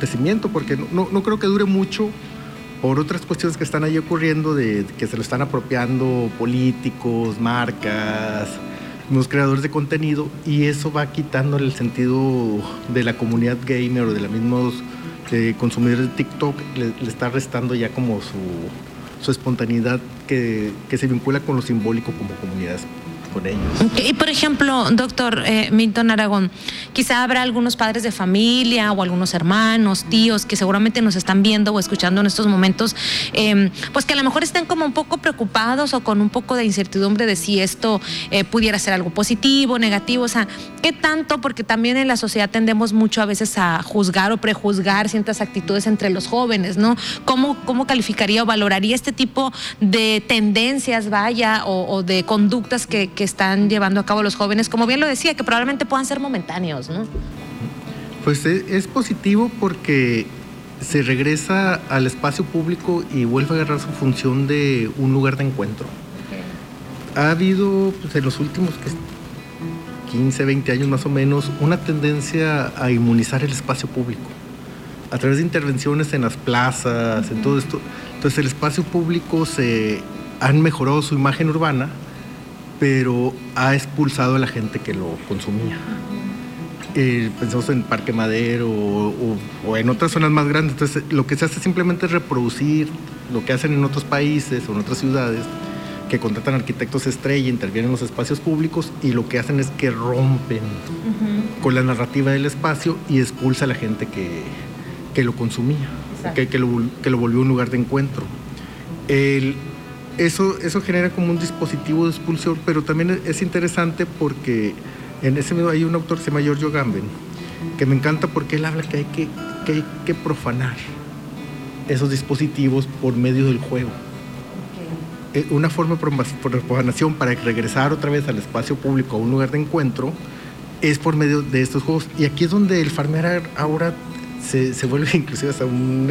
acontecimiento, porque no creo que dure mucho por otras cuestiones que están ahí ocurriendo, de que se lo están apropiando políticos, marcas, los creadores de contenido, y eso va quitándole el sentido de la comunidad gamer o de los mismos consumidores de TikTok, le está restando ya como su espontaneidad que se vincula con lo simbólico como comunidades con ellos. Y por ejemplo, doctor Milton Aragón, quizá habrá algunos padres de familia o algunos hermanos, tíos que seguramente nos están viendo o escuchando en estos momentos, pues que a lo mejor estén como un poco preocupados o con un poco de incertidumbre de si esto pudiera ser algo positivo, negativo, o sea, ¿qué tanto? Porque también en la sociedad tendemos mucho a veces a juzgar o prejuzgar ciertas actitudes entre los jóvenes, ¿no? ¿Cómo calificaría o valoraría este tipo de tendencias, vaya, o de conductas que están llevando a cabo los jóvenes, como bien lo decía, que probablemente puedan ser momentáneos, ¿no? Pues es positivo porque se regresa al espacio público y vuelve a agarrar su función de un lugar de encuentro. Okay. Ha habido, pues, en los últimos 15, 20 años más o menos, una tendencia a inmunizar el espacio público a través de intervenciones en las plazas, en todo esto. Entonces el espacio público han mejorado su imagen urbana, pero ha expulsado a la gente que lo consumía. Pensamos en Parque Madero o en otras zonas más grandes. Entonces, lo que se hace simplemente es reproducir lo que hacen en otros países o en otras ciudades, que contratan arquitectos estrella, intervienen en los espacios públicos, y lo que hacen es que rompen con la narrativa del espacio y expulsa a la gente que lo consumía, que lo volvió un lugar de encuentro. Eso genera como un dispositivo de expulsión, pero también es interesante porque en ese medio hay un autor que se llama Giorgio Agamben, que me encanta porque él habla que hay que profanar esos dispositivos por medio del juego. Okay. Una forma de profanación para regresar otra vez al espacio público, a un lugar de encuentro, es por medio de estos juegos. Y aquí es donde el farmear ahora se vuelve inclusive hasta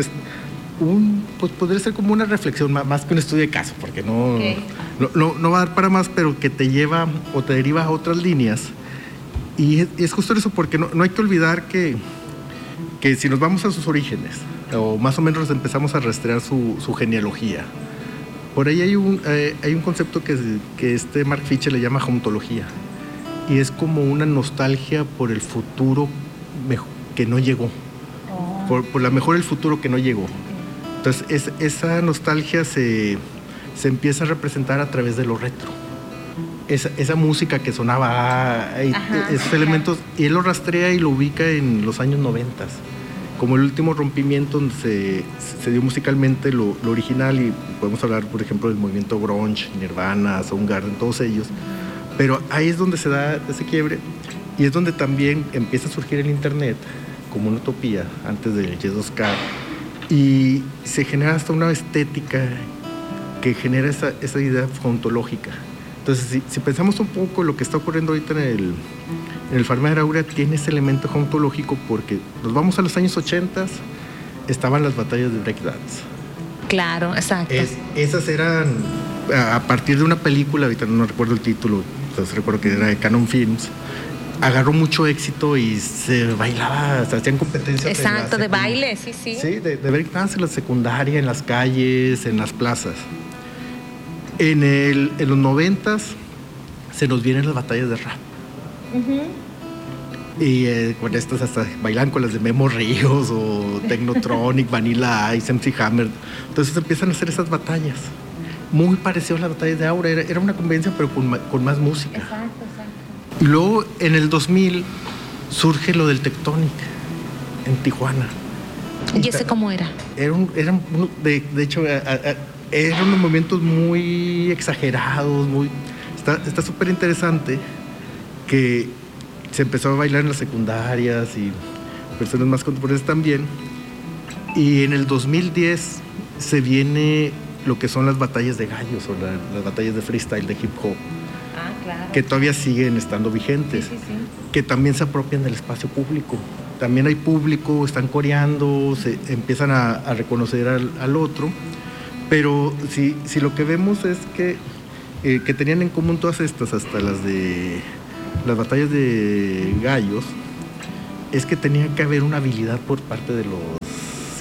pues podría ser como una reflexión, más que un estudio de caso, porque no va a dar para más, pero que te lleva o te deriva a otras líneas. Y es justo eso, porque no hay que olvidar que si nos vamos a sus orígenes, o más o menos empezamos a rastrear su genealogía, por ahí hay un concepto que Mark Fisher le llama ontología, y es como una nostalgia por el futuro que no llegó, por la mejor el futuro que no llegó. Entonces, esa nostalgia se empieza a representar a través de lo retro. Esa música que sonaba, esos elementos, y él lo rastrea y lo ubica en los años 90, como el último rompimiento donde se dio musicalmente lo original, y podemos hablar, por ejemplo, del movimiento grunge, Nirvana, Soundgarden, todos ellos. Pero ahí es donde se da ese quiebre, y es donde también empieza a surgir el internet como una utopía antes del Y2K. Y se genera hasta una estética que genera esa idea ontológica. Entonces, si pensamos un poco lo que está ocurriendo ahorita en el farmear ahora, tiene ese elemento ontológico, porque nos vamos a los años 80, estaban las batallas de breakdance. Claro, exacto. Esas eran a partir de una película, ahorita no recuerdo el título, entonces recuerdo que era de Canon Films. Agarró mucho éxito y se bailaba, se hacían competencias. Exacto, de baile, sí. Sí, de breakdance en la secundaria, en las calles, en las plazas. En los 90s se nos vienen las batallas de rap. Y con estas hasta bailan con las de Memo Ríos o Technotronic, Vanilla Ice, MC Hammer. Entonces empiezan a hacer esas batallas. Muy parecido a las batallas de Aura. Era una convivencia, pero con más música. Exacto. Y luego en el 2000 surge lo del Tectonic en Tijuana. ¿Y ese cómo era? De hecho, eran unos movimientos muy exagerados, está súper interesante, que se empezó a bailar en las secundarias y personas más contemporáneas también. Y en el 2010 se viene lo que son las batallas de gallos o las batallas de freestyle, de hip hop. Claro. Que todavía siguen estando vigentes, sí. Que también se apropian del espacio público. También hay público, están coreando, se empiezan a reconocer al otro, pero si lo que vemos es que tenían en común todas estas, hasta las batallas de gallos, es que tenía que haber una habilidad por parte de los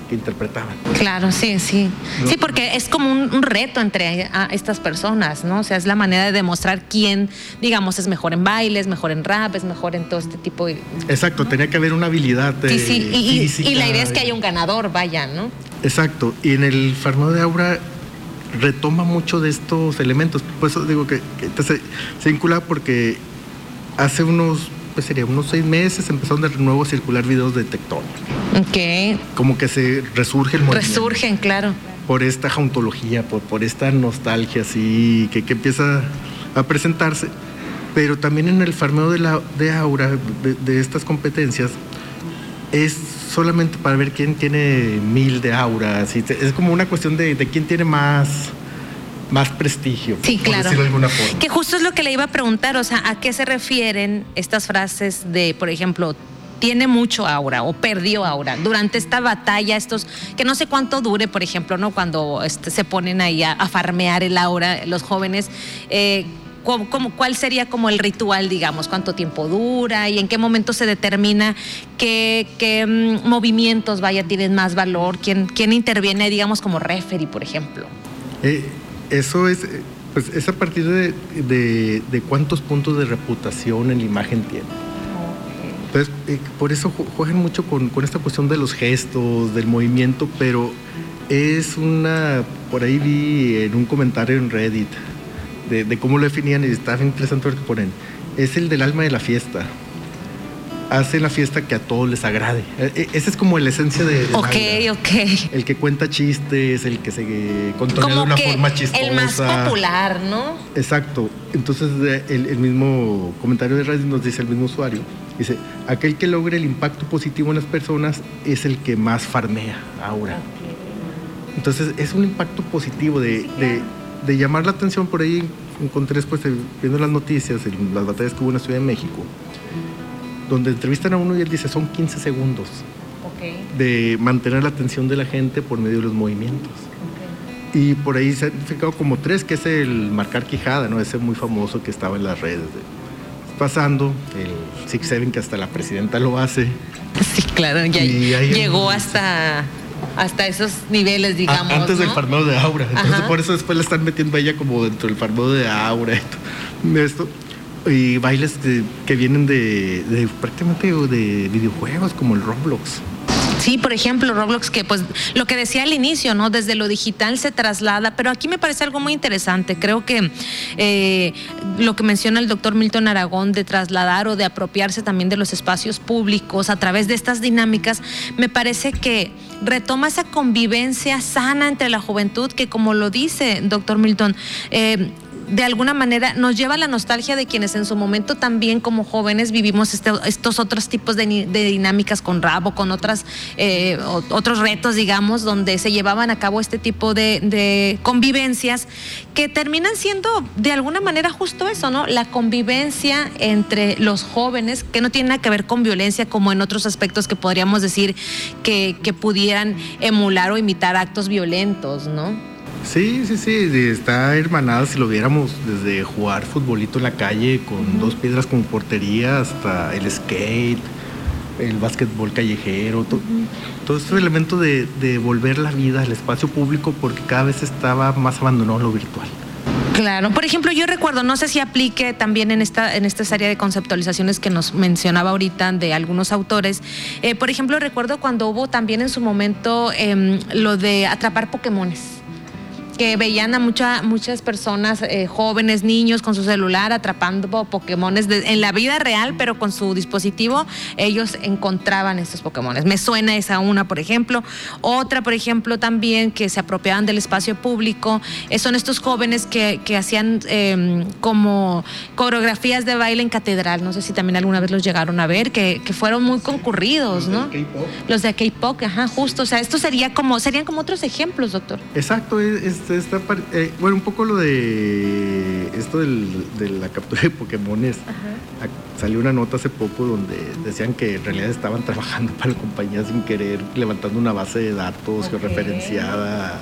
interpretaban. Claro, sí. ¿No? Sí, porque es como un reto entre estas personas, ¿no? O sea, es la manera de demostrar quién, digamos, es mejor en baile, es mejor en rap, es mejor en todo este tipo de... Exacto, ¿no? Tenía que haber una habilidad física. Y la idea es que haya un ganador, vaya, ¿no? Exacto, y en el Farmeo de Aura retoma mucho de estos elementos. Por eso digo que se vincula porque hace unos 6 meses empezaron de nuevo a circular videos de tectónica. Ok. Como que se resurge el movimiento. Resurgen, claro. Por esta jauntología, por esta nostalgia así que empieza a presentarse. Pero también en el Farmeo de Aura, de estas competencias, es solamente para ver quién tiene 1000 de aura. Así, es como una cuestión de quién tiene más prestigio, sí, por claro, decirlo de alguna forma. Que justo es lo que le iba a preguntar, o sea, ¿a qué se refieren estas frases de, por ejemplo, tiene mucho aura o perdió aura durante esta batalla, estos que no sé cuánto dure, por ejemplo, ¿no? Cuando se ponen ahí a farmear el aura los jóvenes, ¿cuál sería como el ritual, digamos? ¿Cuánto tiempo dura y en qué momento se determina qué movimientos, tienen más valor? ¿Quién interviene, digamos, como referee, por ejemplo? Eso es, pues, es a partir de cuántos puntos de reputación en la imagen tiene. Entonces, por eso juegan mucho con esta cuestión de los gestos, del movimiento, pero por ahí vi en un comentario en Reddit de cómo lo definían y está bien interesante lo que ponen. Es el del alma de la fiesta. Hace la fiesta que a todos les agrade. Esa es como la esencia de Ok. El que cuenta chistes, el que se contonea de una forma chistosa. El más popular, ¿no? Exacto. Entonces el mismo comentario de Reddit nos dice el mismo usuario. Dice, aquel que logre el impacto positivo en las personas es el que más farmea ahora. Okay. Entonces es un impacto positivo de llamar la atención. Por ahí encontré después, viendo las noticias, las batallas que hubo en la Ciudad de México, donde entrevistan a uno y él dice, son 15 segundos de mantener la atención de la gente por medio de los movimientos. Y por ahí se han identificado como 3, que es el marcar quijada, ¿no? Ese muy famoso que estaba en las redes. Pasando, el 6-7, que hasta la presidenta lo hace. Sí, claro, ya llegó hasta esos niveles, digamos, antes, ¿no?, del Farmeo de Aura. Entonces, ajá, por eso después la están metiendo a ella como dentro del Farmeo de Aura y bailes que vienen de prácticamente de videojuegos como el Roblox. Sí, por ejemplo, Roblox, que pues lo que decía al inicio, ¿no? Desde lo digital se traslada, pero aquí me parece algo muy interesante. Creo que lo que menciona el doctor Milton Aragón de trasladar o de apropiarse también de los espacios públicos a través de estas dinámicas, me parece que retoma esa convivencia sana entre la juventud que, como lo dice doctor Milton, de alguna manera nos lleva a la nostalgia de quienes en su momento también como jóvenes vivimos estos otros tipos de dinámicas con rap o con otros retos, digamos, donde se llevaban a cabo este tipo de convivencias que terminan siendo de alguna manera justo eso, ¿no? La convivencia entre los jóvenes, que no tiene nada que ver con violencia como en otros aspectos que podríamos decir que pudieran emular o imitar actos violentos, ¿no? Sí, está hermanada, si lo viéramos, desde jugar futbolito en la calle con 2 piedras como portería hasta el skate, el básquetbol callejero, todo este elemento de volver la vida al espacio público, porque cada vez estaba más abandonado lo virtual. Claro, por ejemplo, yo recuerdo, no sé si aplique también en esta área de conceptualizaciones que nos mencionaba ahorita de algunos autores. Por ejemplo, recuerdo cuando hubo también en su momento lo de atrapar Pokémones, que veían a muchas personas, jóvenes, niños, con su celular atrapando Pokémones en la vida real, pero con su dispositivo ellos encontraban estos Pokémones. Me suena esa una, por ejemplo. Otra, por ejemplo, también que se apropiaban del espacio público, son estos jóvenes que hacían como coreografías de baile en catedral. No sé si también alguna vez los llegaron a ver, que fueron muy concurridos, ¿no? Los de K-pop, ajá, justo. O sea, serían como otros ejemplos, doctor. Exacto, bueno, un poco lo de esto de la captura de Pokémones. Salió una nota hace poco donde decían que en realidad estaban trabajando para la compañía sin querer, levantando una base de datos georreferenciada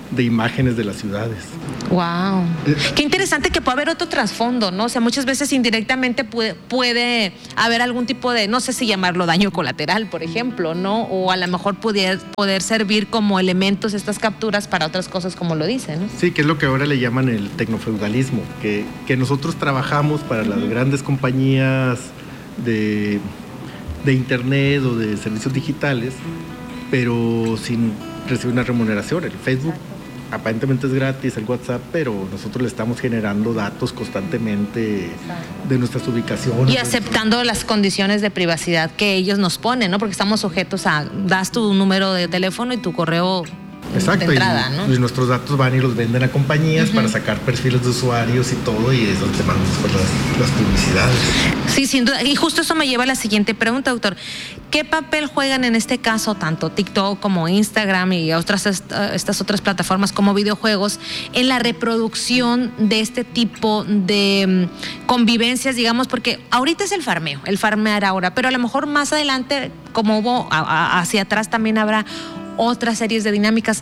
de imágenes de las ciudades. Wow. Qué interesante que puede haber otro trasfondo, ¿no? O sea, muchas veces indirectamente puede haber algún tipo de, no sé si llamarlo daño colateral, por ejemplo, ¿no? O a lo mejor poder servir como elementos estas capturas para otras cosas, como lo dicen, ¿no? Sí, que es lo que ahora le llaman el tecnofeudalismo, que nosotros trabajamos para las grandes compañías de internet o de servicios digitales, pero sin recibir una remuneración. El Facebook aparentemente es gratis, el WhatsApp, pero nosotros le estamos generando datos constantemente de nuestras ubicaciones. Y aceptando las condiciones de privacidad que ellos nos ponen, ¿no? Porque estamos sujetos a, das tu número de teléfono y tu correo. Exacto, de entrada, ¿no? Y nuestros datos van y los venden a compañías para sacar perfiles de usuarios y todo, y es donde te mandan después las publicidades. Sí, sin duda. Y justo eso me lleva a la siguiente pregunta, doctor. ¿Qué papel juegan en este caso tanto TikTok como Instagram y estas otras plataformas como videojuegos en la reproducción de este tipo de convivencias, digamos? Porque ahorita es el farmear ahora, pero a lo mejor más adelante, como hubo hacia atrás, también habrá otras series de dinámicas.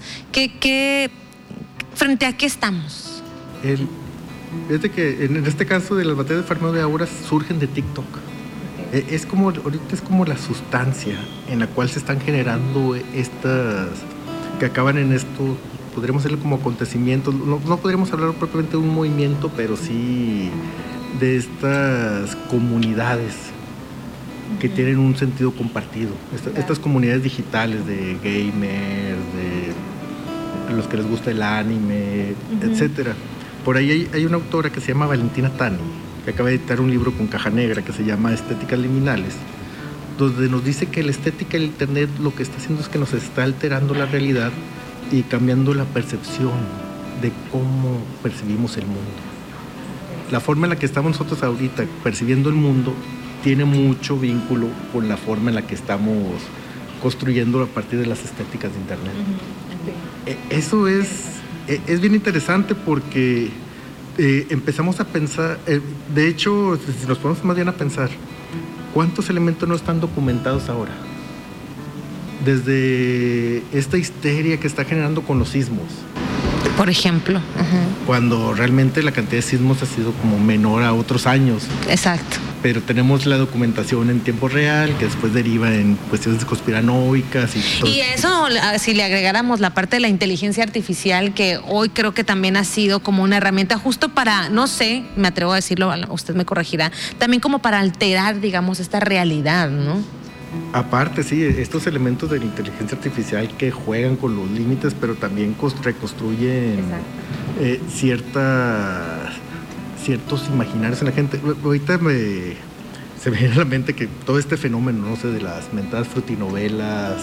¿Frente a qué estamos? Fíjate que en este caso de las batallas de farmeo de Aura surgen de TikTok. Ahorita es como la sustancia en la cual se están generando estas, que acaban en esto, podríamos hacerlo como acontecimientos, no podríamos hablar propiamente de un movimiento, pero sí de estas comunidades que tienen un sentido compartido. Estas comunidades digitales de gamers, de los que les gusta el anime, etcétera. Por ahí hay una autora que se llama Valentina Tani, que acaba de editar un libro con caja negra que se llama Estéticas Liminales, donde nos dice que la estética del internet lo que está haciendo es que nos está alterando la realidad y cambiando la percepción de cómo percibimos el mundo. La forma en la que estamos nosotros ahorita percibiendo el mundo tiene mucho vínculo con la forma en la que estamos construyendo a partir de las estéticas de internet. Eso es bien interesante porque empezamos a pensar, de hecho, si nos ponemos más bien a pensar, ¿cuántos elementos no están documentados ahora? Desde esta histeria que está generando con los sismos. Por ejemplo. Cuando realmente la cantidad de sismos ha sido como menor a otros años. Exacto. Pero tenemos la documentación en tiempo real, que después deriva en cuestiones conspiranoicas. Y eso, si le agregáramos la parte de la inteligencia artificial, que hoy creo que también ha sido como una herramienta justo para, no sé, me atrevo a decirlo, usted me corregirá, también como para alterar, digamos, esta realidad, ¿no? Aparte, sí, estos elementos de la inteligencia artificial que juegan con los límites, pero también reconstruyen ciertos imaginarios en la gente. Ahorita se me viene a la mente que todo este fenómeno, no sé, de las mentadas frutinovelas,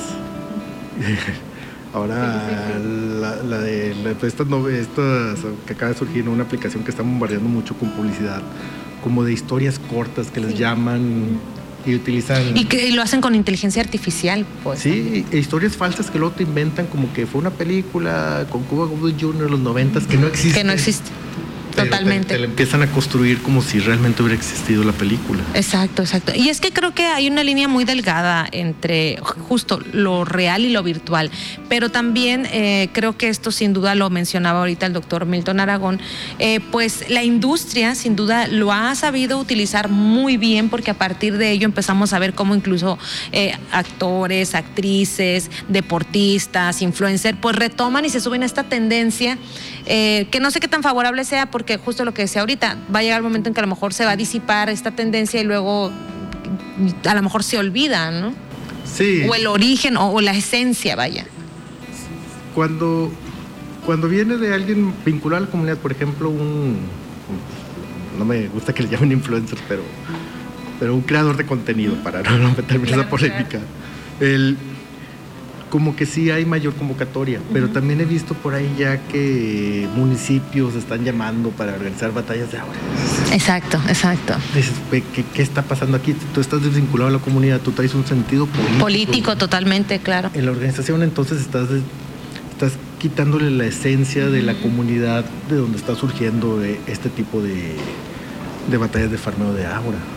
ahora estas que acaba de surgir, ¿no? Una aplicación que está bombardeando mucho con publicidad, como de historias cortas que les llaman y utilizan... Y lo hacen con inteligencia artificial, pues. Sí, historias falsas que luego te inventan como que fue una película con Cuba Gooding Jr. en los 90s que no existe. Que no existe. Totalmente. Te la empiezan a construir como si realmente hubiera existido la película. Exacto. Y es que creo que hay una línea muy delgada entre justo lo real y lo virtual, pero también creo que esto sin duda lo mencionaba ahorita el doctor Milton Aragón, pues la industria sin duda lo ha sabido utilizar muy bien, porque a partir de ello empezamos a ver cómo incluso actores, actrices, deportistas, influencers, pues retoman y se suben a esta tendencia que no sé qué tan favorable sea, porque justo lo que decía ahorita, va a llegar el momento en que a lo mejor se va a disipar esta tendencia y luego a lo mejor se olvida, ¿no? Sí. O el origen o la esencia, vaya. Cuando viene de alguien vinculado a la comunidad, por ejemplo, no me gusta que le llamen influencer, pero un creador de contenido, para no meterme en esa polémica. Como que sí hay mayor convocatoria, pero también he visto por ahí ya que municipios están llamando para organizar batallas de Aura. Exacto. Dices, ¿qué está pasando aquí? Tú estás desvinculado a la comunidad, tú traes un sentido político. Político, totalmente, claro. En la organización entonces estás quitándole la esencia de la comunidad de donde está surgiendo este tipo de batallas de farmeo de Aura.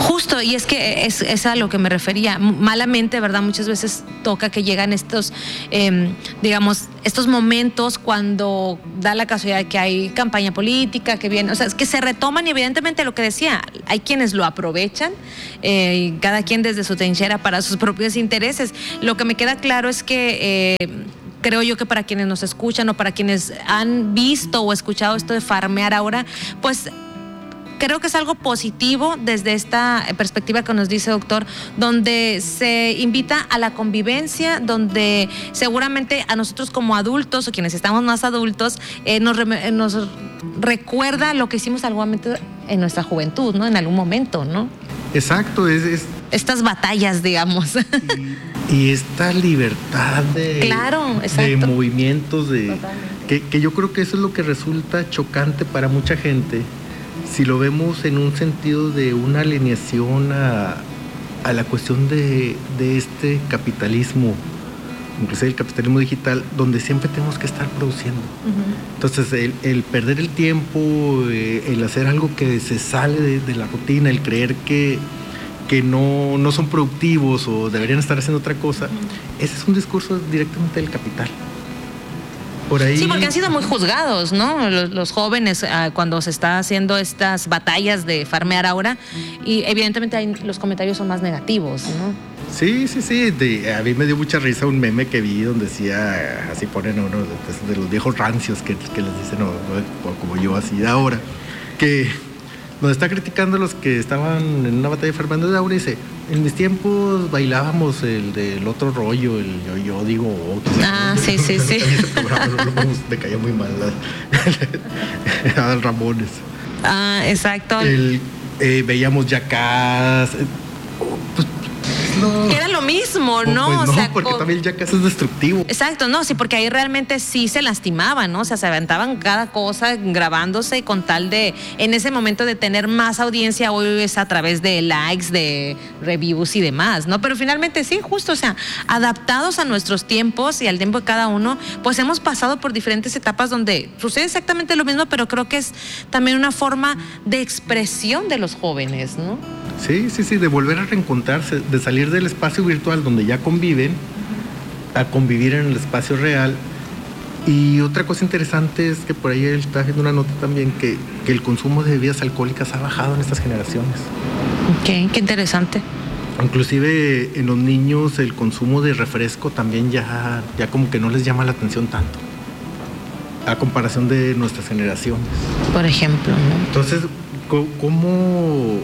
Justo, y es que es a lo que me refería. Malamente, ¿verdad? Muchas veces toca que llegan estos, digamos, estos momentos cuando da la casualidad que hay campaña política, que viene, o sea, es que se retoman y evidentemente lo que decía, hay quienes lo aprovechan, cada quien desde su trinchera para sus propios intereses. Lo que me queda claro es que creo yo que para quienes nos escuchan o para quienes han visto o escuchado esto de farmear ahora, pues creo que es algo positivo desde esta perspectiva que nos dice, doctor, donde se invita a la convivencia, donde seguramente a nosotros como adultos o quienes estamos más adultos nos recuerda lo que hicimos algún momento en nuestra juventud, ¿no? En algún momento, ¿no? Exacto, estas batallas, digamos. Y esta libertad de movimientos, que yo creo que eso es lo que resulta chocante para mucha gente. Si lo vemos en un sentido de una alineación a la cuestión de este capitalismo, inclusive el capitalismo digital, donde siempre tenemos que estar produciendo. Entonces, el perder el tiempo, el hacer algo que se sale de la rutina, el creer que no son productivos o deberían estar haciendo otra cosa, ese es un discurso directamente del capital. Por ahí... Sí, porque han sido muy juzgados, ¿no? Los jóvenes cuando se está haciendo estas batallas de farmear ahora, y evidentemente los comentarios son más negativos, ¿no? Sí. A mí me dio mucha risa un meme que vi donde decía, así ponen uno de los viejos rancios que les dicen, como yo así de ahora, que donde está criticando a los que estaban en una batalla de farmeando de ahora y dice, en mis tiempos bailábamos el del otro rollo, el yo digo otro. Sí. Ese programa me caía muy mal, Adal Ramones. Exacto. Veíamos Jackass. No. Era lo mismo, ¿no? Pues no, o sea, porque también el Jackass es destructivo. Exacto, no, sí, porque ahí realmente sí se lastimaban, ¿no? O sea, se aventaban cada cosa grabándose con tal de, en ese momento, de tener más audiencia. Hoy es a través de likes, de reviews y demás, ¿no? Pero finalmente sí, justo, o sea, adaptados a nuestros tiempos y al tiempo de cada uno, pues hemos pasado por diferentes etapas donde sucede exactamente lo mismo, pero creo que es también una forma de expresión de los jóvenes, ¿no? Sí, de volver a reencontrarse, de salir del espacio virtual donde ya conviven, a convivir en el espacio real. Y otra cosa interesante es que por ahí está haciendo una nota también que el consumo de bebidas alcohólicas ha bajado en estas generaciones. Ok, qué interesante. Inclusive en los niños el consumo de refresco también ya como que no les llama la atención tanto, a comparación de nuestras generaciones. Por ejemplo, ¿no? Entonces, ¿cómo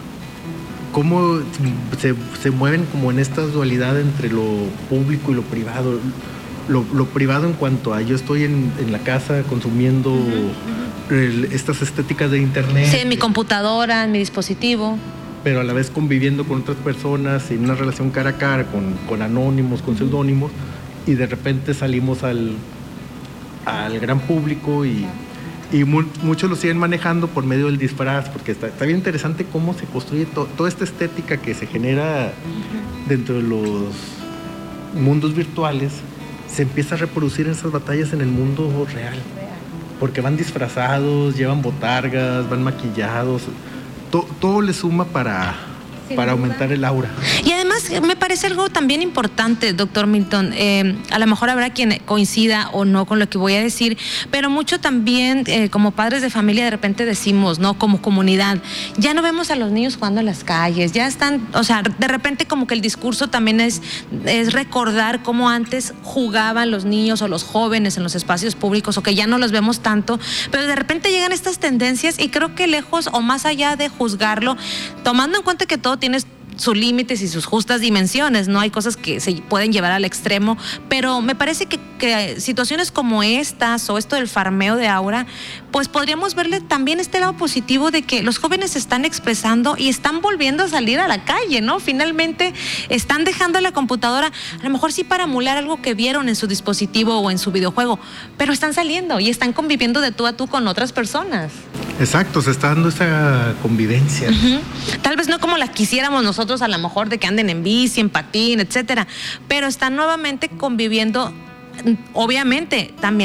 se mueven como en esta dualidad entre lo público y lo privado? Lo privado en cuanto a yo estoy en la casa consumiendo estas estéticas de internet. Sí, en mi computadora, en mi dispositivo. Pero a la vez conviviendo con otras personas en una relación cara a cara, con anónimos, con seudónimos, y de repente salimos al gran público y muchos lo siguen manejando por medio del disfraz, porque está bien interesante cómo se construye toda esta estética que se genera dentro de los mundos virtuales, se empieza a reproducir en esas batallas en el mundo real, porque van disfrazados, llevan botargas, van maquillados, todo le suma para aumentar el aura. Y además me parece algo también importante, doctor Milton, a lo mejor habrá quien coincida o no con lo que voy a decir, pero mucho también como padres de familia de repente decimos, ¿no? Como comunidad, ya no vemos a los niños jugando en las calles, ya están, o sea, de repente como que el discurso también es recordar cómo antes jugaban los niños o los jóvenes en los espacios públicos, o que ya no los vemos tanto, pero de repente llegan estas tendencias y creo que lejos o más allá de juzgarlo, tomando en cuenta que todo tiene sus límites y sus justas dimensiones, ¿no? Hay cosas que se pueden llevar al extremo, pero me parece que situaciones como estas o esto del farmeo de aura, pues podríamos verle también este lado positivo de que los jóvenes se están expresando y están volviendo a salir a la calle, ¿no? Finalmente están dejando la computadora, a lo mejor sí para emular algo que vieron en su dispositivo o en su videojuego, pero están saliendo y están conviviendo de tú a tú con otras personas. Exacto, se está dando esa convivencia. Tal vez no como la quisiéramos nosotros, a lo mejor, de que anden en bici, en patín, etcétera, pero están nuevamente conviviendo. Obviamente también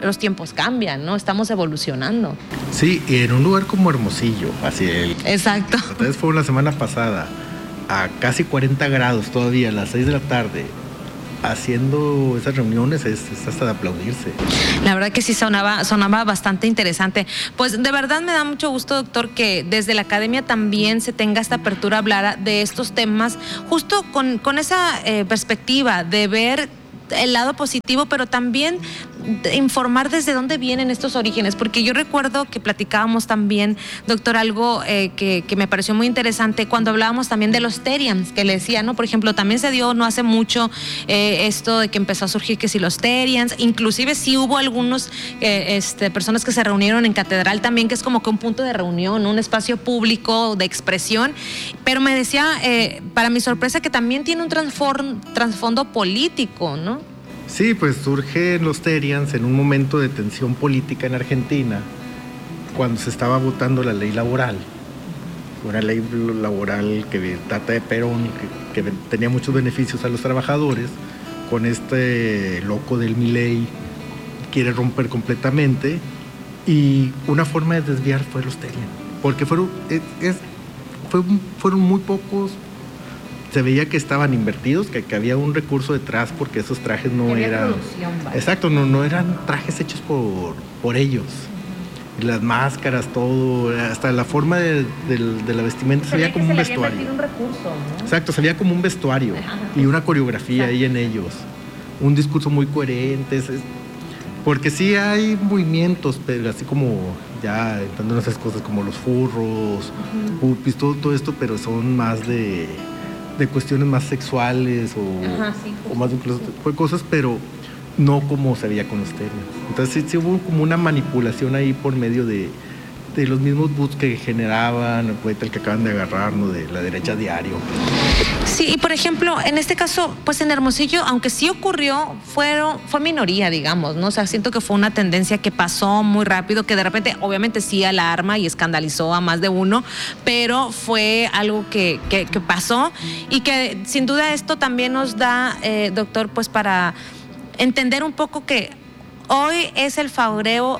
los tiempos cambian, ¿no? Estamos evolucionando. Sí, y en un lugar como Hermosillo, así Exacto. Entonces fue la semana pasada a casi 40 grados todavía, a las 6 de la tarde, haciendo esas reuniones, es hasta de aplaudirse. La verdad que sí sonaba bastante interesante. Pues de verdad me da mucho gusto, doctor, que desde la academia también se tenga esta apertura a hablar de estos temas, justo con esa perspectiva de ver el lado positivo, pero también informar desde dónde vienen estos orígenes, porque yo recuerdo que platicábamos también, doctor, algo que me pareció muy interesante cuando hablábamos también de los Terians, que le decía, ¿no? Por ejemplo, también se dio no hace mucho esto de que empezó a surgir que si los Terians, inclusive sí hubo algunos personas que se reunieron en catedral también, que es como que un punto de reunión, un espacio público de expresión, pero me decía, para mi sorpresa, que también tiene un trasfondo político, ¿no? Sí, pues surgen los Terians en un momento de tensión política en Argentina, cuando se estaba votando la ley laboral. Una ley laboral que data de Perón, que tenía muchos beneficios a los trabajadores. Con este loco del Milei quiere romper completamente, y una forma de desviar fue los Terians, porque fueron muy pocos. Se veía que estaban invertidos, que había un recurso detrás, porque esos trajes no eran... Exacto, no eran trajes hechos por ellos. Y las máscaras, todo, hasta la forma de la vestimenta se veía como un vestuario. Un recurso, ¿no? Exacto, se veía como un vestuario. Ajá. Y una coreografía ahí en ellos. Un discurso muy coherente. Porque sí hay movimientos, pero así como ya entrando en esas cosas como los furros, pupis, todo esto, pero son más de cuestiones más sexuales o más incluso fue cosas, pero no como se veía con los Terians. Entonces sí hubo como una manipulación ahí por medio de los mismos boots que generaban, el que acaban de agarrar, ¿no? De la derecha diario. Sí, y por ejemplo, en este caso, pues en Hermosillo, aunque sí ocurrió, fue minoría, digamos, ¿no? O sea, siento que fue una tendencia que pasó muy rápido, que de repente, obviamente sí alarma y escandalizó a más de uno, pero fue algo que pasó, y que sin duda esto también nos da, doctor, pues para entender un poco que hoy es el farmeo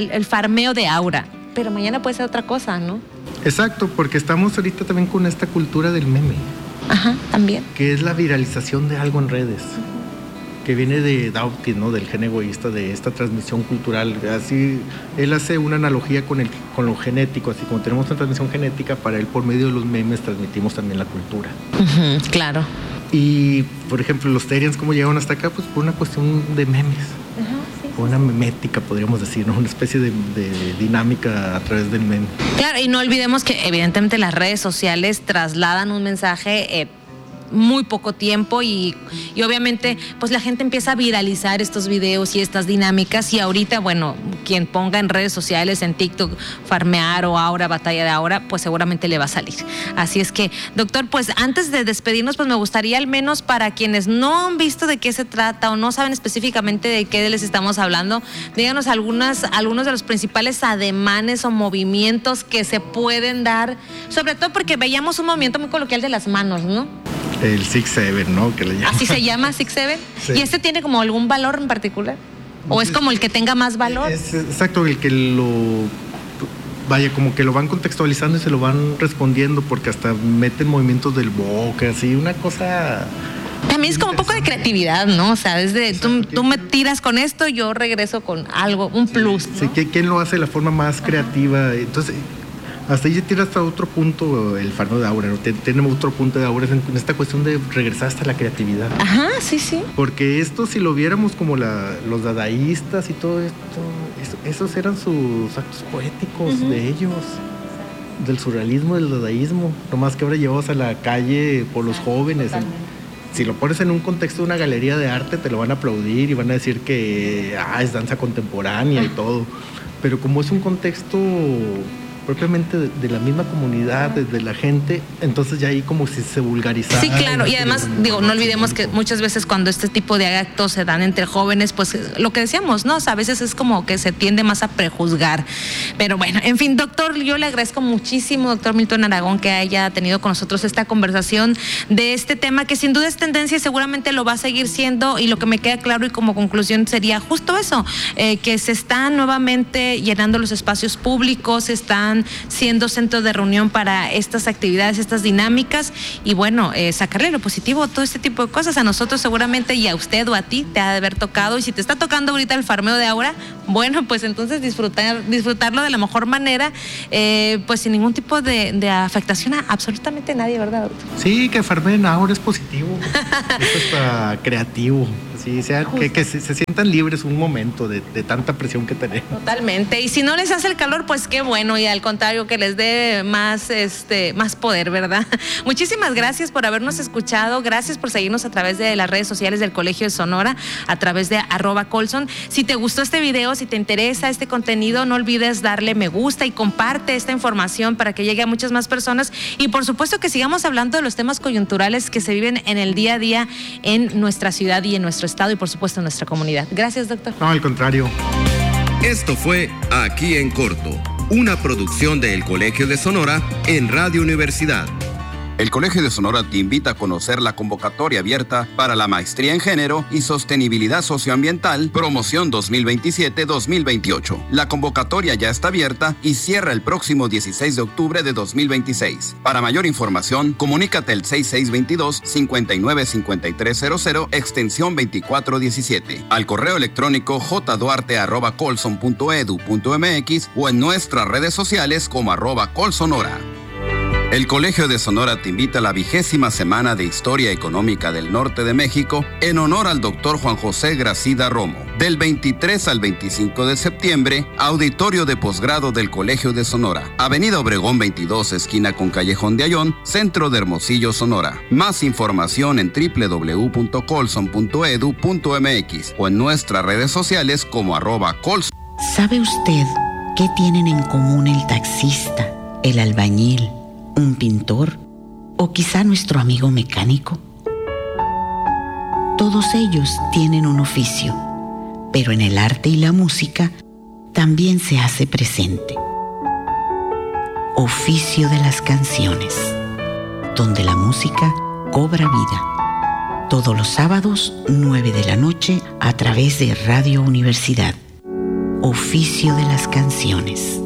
de aura, pero mañana puede ser otra cosa, ¿no? Exacto, porque estamos ahorita también con esta cultura del meme. Ajá, también. Que es la viralización de algo en redes, que viene de Dautin, ¿no? Del gen egoísta, de esta transmisión cultural. Así, él hace una analogía con lo genético, así como tenemos una transmisión genética, para él por medio de los memes transmitimos también la cultura. Claro. Y, por ejemplo, los Terians, ¿cómo llegaron hasta acá? Pues por una cuestión de memes. Una memética, podríamos decir, ¿no? Una especie de dinámica a través del meme. Claro, y no olvidemos que evidentemente las redes sociales trasladan un mensaje muy poco tiempo, y obviamente pues la gente empieza a viralizar estos videos y estas dinámicas, y ahorita, bueno, quien ponga en redes sociales, en TikTok, farmear o Aura, batalla de Aura, pues seguramente le va a salir. Así es que, doctor, pues antes de despedirnos, pues me gustaría, al menos para quienes no han visto de qué se trata o no saben específicamente de qué les estamos hablando, díganos algunos de los principales ademanes o movimientos que se pueden dar, sobre todo porque veíamos un movimiento muy coloquial de las manos, ¿no? El 6-7, ¿no? Que le llaman. ¿Así se llama 6-7? Sí. ¿Y este tiene como algún valor en particular? ¿O es como el que tenga más valor? Es exacto, el que como que lo van contextualizando y se lo van respondiendo, porque hasta meten movimientos del boca, así, una cosa... También es como un poco de creatividad, ¿no? O sea, desde tú me tiras con esto, yo regreso con algo, un plus, ¿no? Sí, ¿quién lo hace de la forma más creativa? Entonces... hasta ahí tiene hasta otro punto el farmeo de aura, ¿no? Tiene otro punto de aura en esta cuestión de regresar hasta la creatividad. Ajá, sí. Porque esto, si lo viéramos como los dadaístas y todo esto, esos eran sus actos poéticos de ellos, del surrealismo, del dadaísmo, nomás que ahora llevados a la calle por los jóvenes. Si lo pones en un contexto de una galería de arte, te lo van a aplaudir y van a decir que es danza contemporánea y todo. Pero como es un contexto propiamente de la misma comunidad, de la gente, entonces ya ahí como si se vulgarizara. Sí, claro, y además, no olvidemos que muchas veces cuando este tipo de actos se dan entre jóvenes, pues lo que decíamos, ¿no? O sea, a veces es como que se tiende más a prejuzgar. Pero bueno, en fin, doctor, yo le agradezco muchísimo, doctor Milton Aragón, que haya tenido con nosotros esta conversación de este tema, que sin duda es tendencia y seguramente lo va a seguir siendo, y lo que me queda claro y como conclusión sería justo eso, que se están nuevamente llenando los espacios públicos, están siendo centro de reunión para estas actividades, estas dinámicas, y bueno, sacarle lo positivo a todo este tipo de cosas. A nosotros seguramente, y a usted o a ti te ha de haber tocado, y si te está tocando ahorita el farmeo de Aura, bueno, pues entonces disfrutarlo de la mejor manera, pues sin ningún tipo de afectación a absolutamente nadie, ¿verdad, doctor? Sí, que farmeen Aura es positivo, eso está creativo. Sí, que se sientan libres un momento de tanta presión que tenemos. Totalmente, y si no les hace el calor, pues qué bueno, y al contrario, que les dé más poder, ¿verdad? Muchísimas gracias por habernos escuchado, gracias por seguirnos a través de las redes sociales del Colegio de Sonora, a través de @Colson. Si te gustó este video, si te interesa este contenido, no olvides darle me gusta y comparte esta información para que llegue a muchas más personas, y por supuesto que sigamos hablando de los temas coyunturales que se viven en el día a día en nuestra ciudad y en nuestro estado, y por supuesto en nuestra comunidad. Gracias, doctor. No, al contrario. Esto fue Aquí en Corto, una producción del Colegio de Sonora en Radio Universidad. El Colegio de Sonora te invita a conocer la convocatoria abierta para la Maestría en Género y Sostenibilidad Socioambiental, Promoción 2027-2028. La convocatoria ya está abierta y cierra el próximo 16 de octubre de 2026. Para mayor información, comunícate al 6622-595300, extensión 2417, al correo electrónico jduarte@colson.edu.mx o en nuestras redes sociales como @colsonora. El Colegio de Sonora te invita a la 20ª Semana de Historia Económica del Norte de México en honor al doctor Juan José Gracida Romo. Del 23 al 25 de septiembre, auditorio de posgrado del Colegio de Sonora. Avenida Obregón 22, esquina con Callejón de Ayón, centro de Hermosillo, Sonora. Más información en www.colson.edu.mx o en nuestras redes sociales como @Colson. ¿Sabe usted qué tienen en común el taxista, el albañil, un pintor o quizá nuestro amigo mecánico? Todos ellos tienen un oficio, pero en el arte y la música también se hace presente. Oficio de las canciones, donde la música cobra vida. Todos los sábados, 9 de la noche, a través de Radio Universidad. Oficio de las canciones.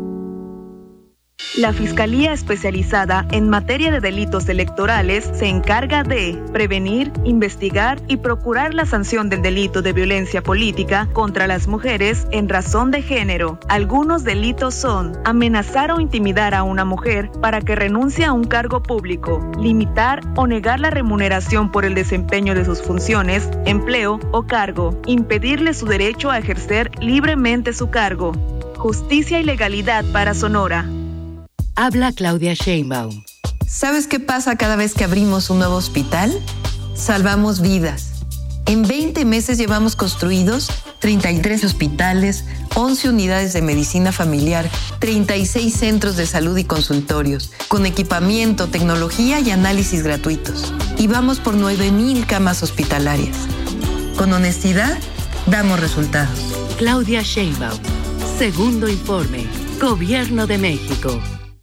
La Fiscalía Especializada en Materia de Delitos Electorales se encarga de prevenir, investigar y procurar la sanción del delito de violencia política contra las mujeres en razón de género. Algunos delitos son amenazar o intimidar a una mujer para que renuncie a un cargo público, limitar o negar la remuneración por el desempeño de sus funciones, empleo o cargo, impedirle su derecho a ejercer libremente su cargo. Justicia y legalidad para Sonora. Habla Claudia Sheinbaum. ¿Sabes qué pasa cada vez que abrimos un nuevo hospital? Salvamos vidas. En 20 meses llevamos construidos 33 hospitales, 11 unidades de medicina familiar, 36 centros de salud y consultorios, con equipamiento, tecnología y análisis gratuitos. Y vamos por 9,000 camas hospitalarias. Con honestidad, damos resultados. Claudia Sheinbaum. Segundo informe. Gobierno de México.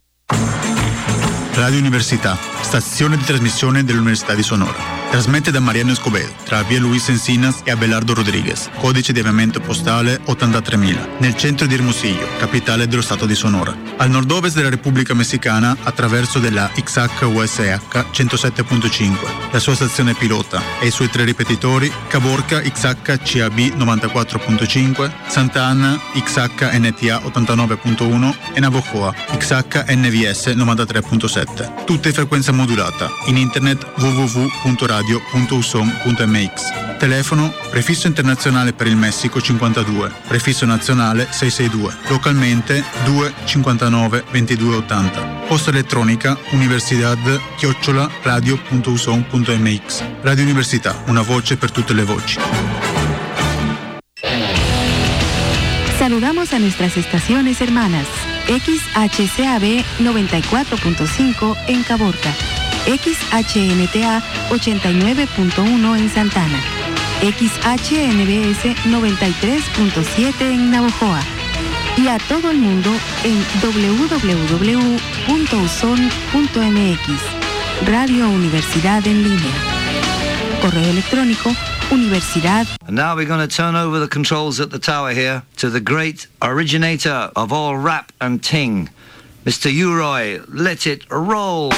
Radio Università, stazione di trasmissione dell'Università di Sonora. Trasmette da Mariano Escobedo, tra via Luis Encinas e Abelardo Rodriguez, codice di avviamento postale 83.000, nel centro di Hermosillo, capitale dello Stato di Sonora. Al nord-ovest della Repubblica Messicana, attraverso della XH-USH 107.5, la sua stazione pilota e i suoi 3 ripetitori, Caborca XH-CAB 94.5, Santa Anna XH-NTA 89.1 e Navojoa XH-NVS 93.7. Tutte in frequenza modulata, in internet www.radio.usom.mx. Telefono prefisso internazionale per il Messico 52, prefisso nazionale 662, localmente 259 2280. Posta elettronica universidad@radio.usom.mx. Radio Università, una voce per tutte le voci. Saludamos a nuestras estaciones hermanas. XHCAB 94.5 en Caborca, XHNTA 89.1 en Santana, XHNBS 93.7 en Navojoa y a todo el mundo en www.uson.mx. Radio Universidad en línea. Correo electrónico universidad. And now we're going to turn over the controls at the tower here to the great originator of all rap and ting, Mr. Uroy. Let it roll.